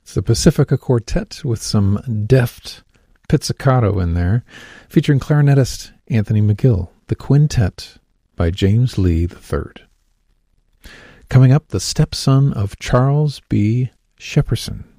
It's the Pacifica Quartet with some deft pizzicato in there, featuring clarinetist Anthony McGill, the Quintet by James Lee III. Coming up, the stepson of Charles B. Shepperson,